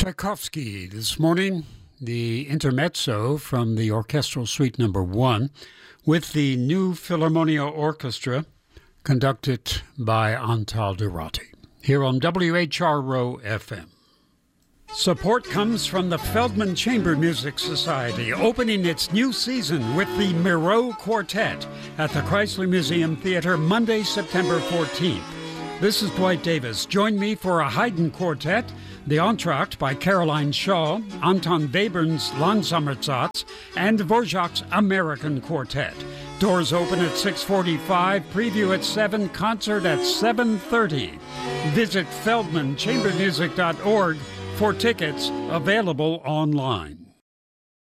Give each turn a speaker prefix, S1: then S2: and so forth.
S1: Tchaikovsky this morning, the intermezzo from the Orchestral Suite No. 1 with the New Philharmonia Orchestra, conducted by Antal Durati, here on WHRO FM. Support comes from the Feldman Chamber Music Society, opening its new season with the Miro Quartet at the Chrysler Museum Theater Monday, September 14th. This is Dwight Davis. Join me for a Haydn Quartet, the Entr'acte by Caroline Shaw, Anton Webern's Langsammersatz, and Dvorak's American Quartet. Doors open at 6:45, preview at 7, concert at 7:30. Visit feldmanchambermusic.org for tickets, available online.